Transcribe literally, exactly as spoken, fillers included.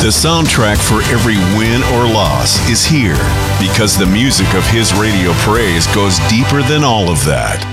The soundtrack for every win or loss is here because the music of his radio praise goes deeper than all of that.